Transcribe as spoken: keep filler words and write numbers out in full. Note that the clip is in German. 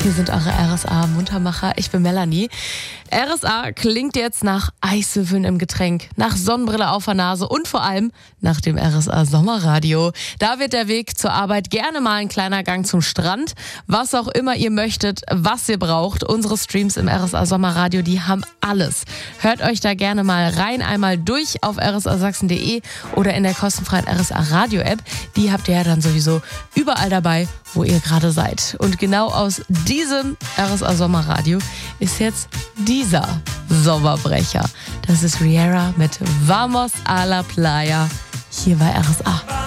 Hier sind eure R S A-Muntermacher. Ich bin Melanie. R S A klingt jetzt nach Eiswürfeln im Getränk, nach Sonnenbrille auf der Nase und vor allem nach dem R S A-Sommerradio. Da wird der Weg zur Arbeit gerne mal ein kleiner Gang zum Strand. Was auch immer ihr möchtet, was ihr braucht. Unsere Streams im R S A-Sommerradio, die haben alles. Hört euch da gerne mal rein, einmal durch auf r s a sachsen punkt de oder in der kostenfreien R S A-Radio-App. Die habt ihr ja dann sowieso überall dabei, wo ihr gerade seid. Und genau aus diesem R S A-Sommerradio ist jetzt dieser Sommerbrecher. Das ist Riera mit Vamos a la Playa hier bei R S A.